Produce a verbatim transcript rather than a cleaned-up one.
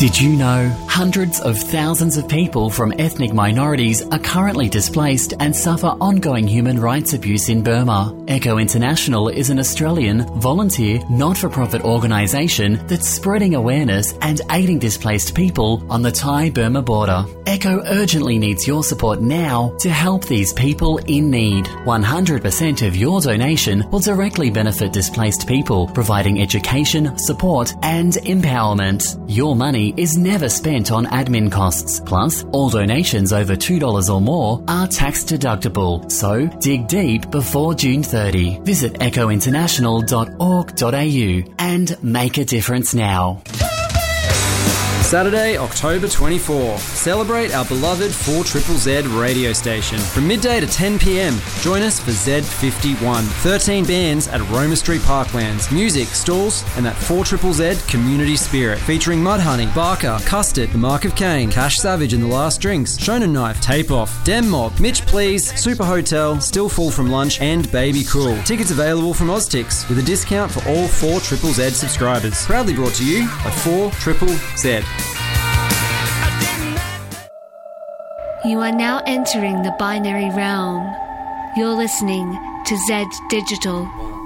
Did you know hundreds of thousands of people from ethnic minorities are currently displaced and suffer ongoing human rights abuse in Burma? Echo International is an Australian, volunteer, not-for-profit organisation that's spreading awareness and aiding displaced people on the Thai-Burma border. Echo urgently needs your support now to help these people in need. one hundred percent of your donation will directly benefit displaced people, providing education, support and empowerment. Your money is never spent on admin costs. Plus, all donations over two dollars or more are tax deductible. So, dig deep before June thirtieth. Visit echo international dot org dot a u and make a difference now. Saturday, October twenty-fourth. Celebrate our beloved four Z Z Z radio station. From midday to ten p.m, join us for Z fifty-one. thirteen bands at Roma Street Parklands. Music, stalls, and that four Z Z Z community spirit. Featuring Mudhoney, Barker, Custard, The Mark of Cain, Cash Savage and The Last Drinks, Shonen Knife, Tape Off, Dem Mob, Mitch Please, Super Hotel, Still Full from Lunch, and Baby Cool. Tickets available from Oztix with a discount for all four Z Z Z subscribers. Proudly brought to you by four Z Z Z. You are now entering the binary realm. You're listening to Z Digital.